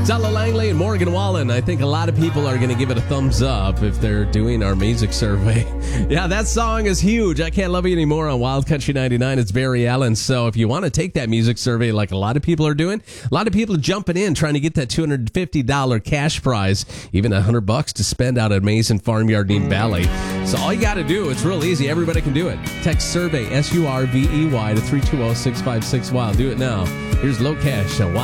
Della Langley and Morgan Wallen. I think a lot of people are going to give it a thumbs up if they're doing our music survey. Yeah, that song is huge. I Can't Love You Anymore on Wild Country 99. It's Barry Allen. So if you want to take that music survey like a lot of people are doing, a lot of people are jumping in trying to get that $250 cash prize, even $100 to spend out at Mason Farmyard in Valley. So all you got to do, it's real easy. Everybody can do it. Text survey, SURVEY to 320-656-WILD. Do it now. Here's Low Cash on Wild